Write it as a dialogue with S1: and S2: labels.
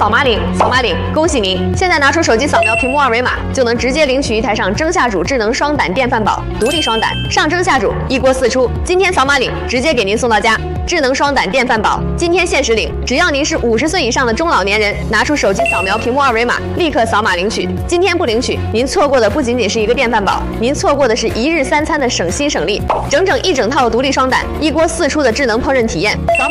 S1: 扫码领，扫码领，恭喜您！现在拿出手机扫描屏幕二维码，就能直接领取一台上蒸下煮智能双胆电饭煲，独立双胆，上蒸下煮，一锅四出。今天扫码领，直接给您送到家。智能双胆电饭煲，今天限时领，只要您是50岁以上的中老年人，拿出手机扫描屏幕二维码，立刻扫码领取。今天不领取，您错过的不仅仅是一个电饭煲，您错过的是1日3餐的省心省力，整整一整套独立双胆，一锅四出的智能烹饪体验。扫码。